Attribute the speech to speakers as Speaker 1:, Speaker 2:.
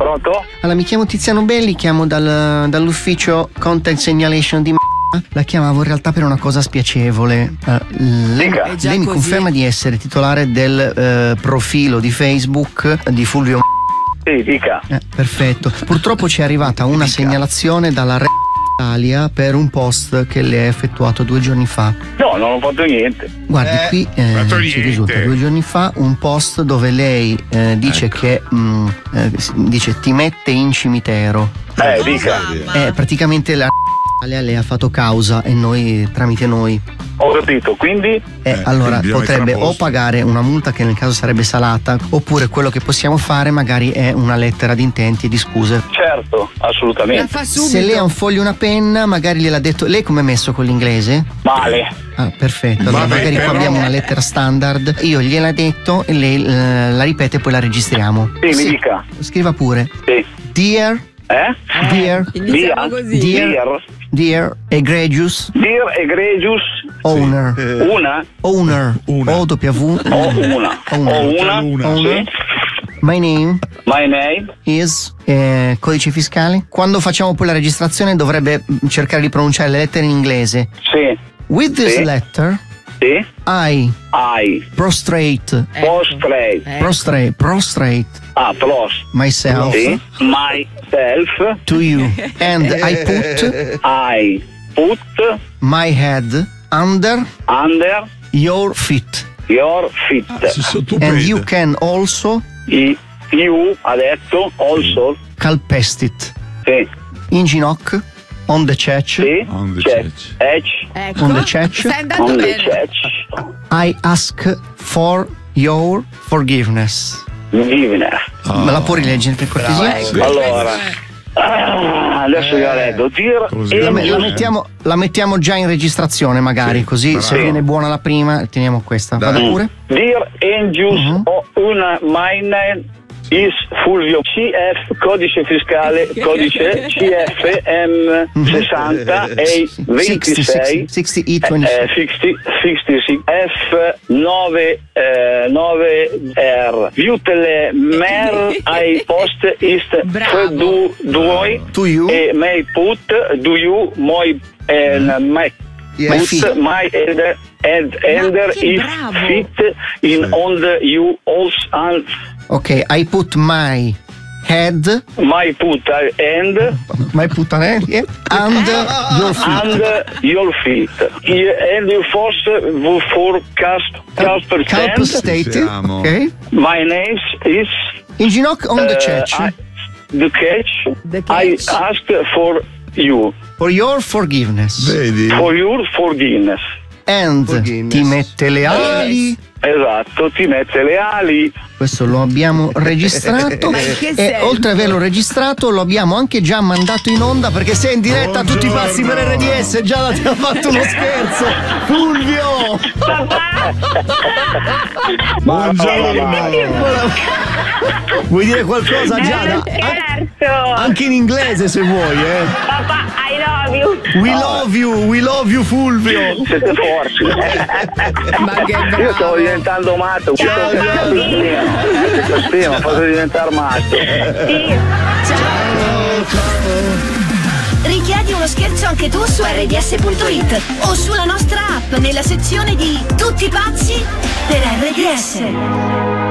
Speaker 1: Pronto?
Speaker 2: Allora, mi chiamo Tiziano Belli, chiamo dall'ufficio Content Signalation di La chiamavo in realtà per una cosa spiacevole. Lei mi conferma di essere titolare del profilo di Facebook di Fulvio?
Speaker 1: Sì, dica.
Speaker 2: Perfetto. Purtroppo ci è arrivata una segnalazione dalla Italia per un post che lei ha effettuato 2 giorni fa.
Speaker 1: No, non ho fatto niente.
Speaker 2: Guardi, qui ci risulta 2 giorni fa un post dove lei dice che dice ti mette in cimitero.
Speaker 1: Dica.
Speaker 2: Praticamente la lei ha fatto causa e noi, tramite noi.
Speaker 1: Ho capito, quindi?
Speaker 2: Allora potrebbe o pagare una multa che nel caso sarebbe salata, oppure quello che possiamo fare magari è una lettera di intenti e di scuse.
Speaker 1: Certo, assolutamente.
Speaker 3: La fa subito.
Speaker 2: Se lei ha un foglio e una penna, magari gliel'ha detto. Lei come è messo con l'inglese?
Speaker 1: Male.
Speaker 2: Ah, perfetto. Allora magari qua abbiamo una lettera standard. Io gliel'ha detto e lei la ripete e poi la registriamo.
Speaker 1: Sì, mi dica.
Speaker 2: Scriva pure.
Speaker 1: Sì.
Speaker 2: Dear Dear egregious owner.
Speaker 1: Una?
Speaker 2: O-W.
Speaker 1: Una. Sì.
Speaker 2: My name
Speaker 1: is
Speaker 2: codice fiscale. Quando facciamo poi la registrazione dovrebbe cercare di pronunciare le lettere in inglese.
Speaker 1: Sì.
Speaker 2: With this letter
Speaker 1: sì.
Speaker 2: I prostrate myself
Speaker 1: sì. Myself
Speaker 2: to you and I put
Speaker 1: my head
Speaker 2: under your feet and you can also
Speaker 1: ha detto also
Speaker 2: calpest it.
Speaker 1: Sì.
Speaker 2: In ginocchio on the church.
Speaker 1: Sì.
Speaker 3: On the church.
Speaker 2: On the church.
Speaker 3: Stai andando bene.
Speaker 2: I ask for your forgiveness. Me la può rileggere per cortesia?
Speaker 1: Sì. Allora, adesso io la leggo.
Speaker 2: La mettiamo già in registrazione, magari, così se viene buona la prima, teniamo questa. Vada pure.
Speaker 1: Dear Angels, una mine is Fulvio CF, codice fiscale, codice CFM 60 e 26 66 F9R. Viutele mer ai post ist duoi
Speaker 2: to you
Speaker 1: e may put do you my my put my ender is fit in on the you also.
Speaker 2: Ok, I put my head.
Speaker 1: My put hand
Speaker 2: under your feet.
Speaker 1: Under your feet. And you force for
Speaker 2: Calp state. Ok.
Speaker 1: My name is
Speaker 2: in ginocchio on the church.
Speaker 1: The catch. I ask for you.
Speaker 2: For your forgiveness.
Speaker 3: Vedi?
Speaker 1: For your forgiveness.
Speaker 2: And ti mette le ali.
Speaker 1: Esatto, ti mette le ali.
Speaker 2: Questo lo abbiamo registrato e oltre ad averlo registrato lo abbiamo anche già mandato in onda perché sei in diretta a tutti i passi per RDS. Giada ti ha fatto uno scherzo. Fulvio! Vuoi dire qualcosa, Giada? Anche in inglese se vuoi,
Speaker 4: Papà, I love you.
Speaker 2: We love you Fulvio.
Speaker 1: Siete forti.
Speaker 3: Ma che bravo.
Speaker 1: Io stavo diventando matto. Questo sistema ha fatto diventare matto.
Speaker 5: Richiedi uno scherzo anche tu su rds.it o sulla nostra app nella sezione di Tutti pazzi per RDS.